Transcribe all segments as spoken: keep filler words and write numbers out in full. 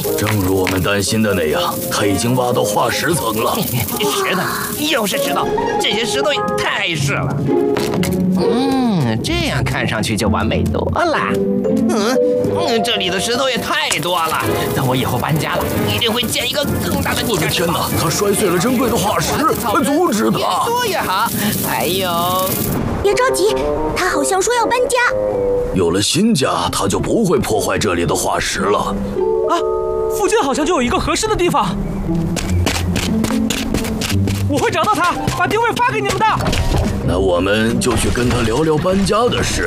正如我们担心的那样，它已经挖到化石层了。 石头，又是石头，这些石头也太是了。嗯，这样看上去就完美多了。嗯嗯，这里的石头也太多了。等我以后搬家了，一定会建一个更大的地下城。 我的天哪！它摔碎了珍贵的化石，快阻止它！ 越多越好。还有， 别着急，他好像说要搬家。 有了新家，它就不会破坏这里的化石了。 啊，附近好像就有一个合适的地方。我会找到它，把定位发给你们的。 那我们就去跟他聊聊搬家的事。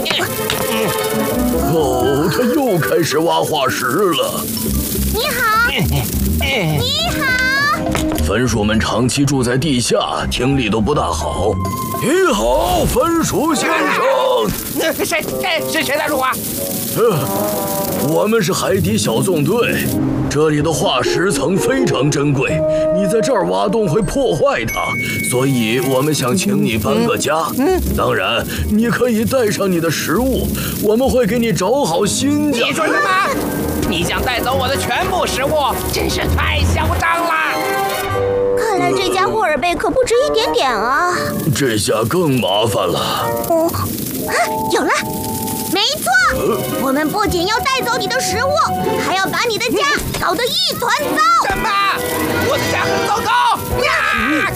哦，他又开始挖化石了。 你好，你好。 分鼠们长期住在地下，听力都不大好。你好，分鼠先生。 谁谁是谁在说话？ 呃，我们是海底小纵队。这里的化石层非常珍贵，你在这儿挖洞会破坏它，所以我们想请你搬个家。嗯，当然你可以带上你的食物，我们会给你找好新家。 你说什么？你想带走我的全部食物，真是太嚣张了！ 看来这家霍尔贝可不止一点点啊。 这下更麻烦了。 哦，啊，有了！没错，我们不仅要带走你的食物，还要把你的家搞得一团糟。 什么？我的家很糟糕！呀！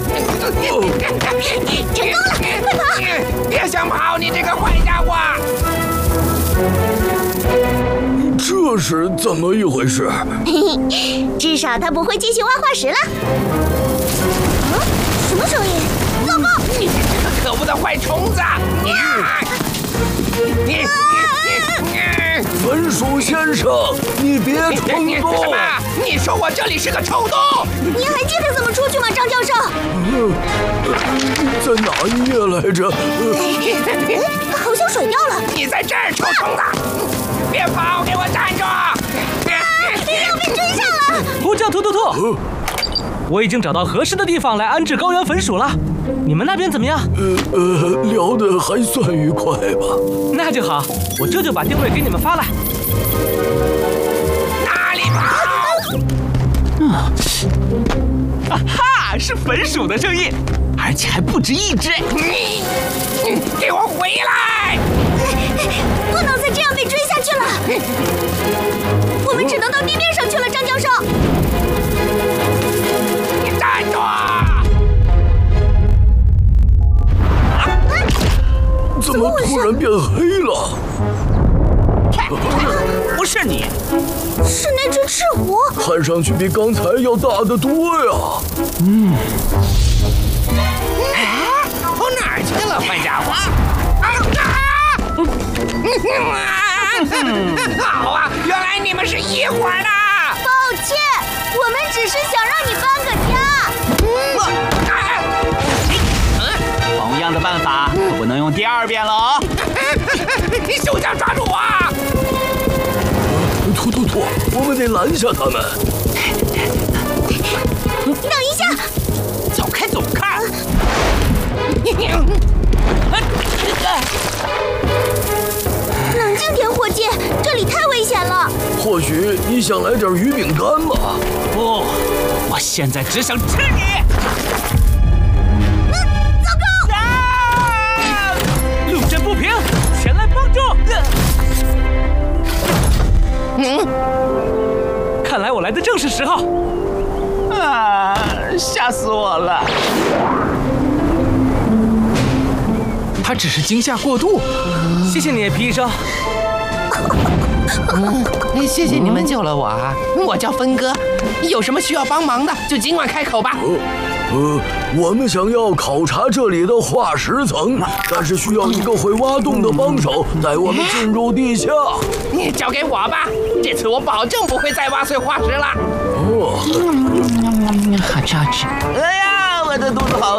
成功了，快跑！ 别想跑，你这个坏家伙！ 这是怎么一回事？ 嘿嘿，至少他不会继续挖化石了。啊，什么声音？糟糕！ 你这个可恶的坏虫子！呀！你你分鼠先生，你别冲动！ 什么？你说我这里是个臭洞？ 您还记得怎么出去吗，张教授？ 在哪一页来着？ 好像水掉了。 你在这儿，臭虫子！别跑，给我站住！ 啊，要被追上了！ 呼叫兔兔兔！我已经找到合适的地方来安置高原粉鼠了。你们那边怎么样？ 呃呃，聊得还算愉快吧。 那就好，我这就把定位给你们发来。 哪里跑？ 嗯，啊哈，是粉鼠的声音，而且还不止一只。 你，给我回来！ 不能再这样被追下去了。我们只能到地面上去了，张教授。 你站住！ 怎么突然变黑了？ 不是你， 是那只赤狐， 看上去比刚才要大得多呀。 嗯。 啊，跑哪儿去了，坏家伙？啊啊！好啊，原来你们是一伙的。 抱歉，我们只是想让你搬个家。 同样的办法可不能用第二遍了哦！ 休想抓住我！ 兔兔兔，我们得拦下他们。 等一下， 走开，走开！ 冷静点，伙计，这里太危险了。 或许你想来点鱼饼干吧？ 不，我现在只想吃你！ 路见不平，前来帮助。 嗯， 看来我来的正是时候。 啊，吓死我了！ 他只是惊吓过度。谢谢你，皮医生。 嗯，谢谢你们救了我啊！我叫分哥，有什么需要帮忙的就尽管开口吧。 呃呃，我们想要考察这里的化石层，但是需要一个会挖洞的帮手带我们进入地下。 你交给我吧，这次我保证不会再挖碎化石了。 哦， 好扎实。哎呀，我的肚子好。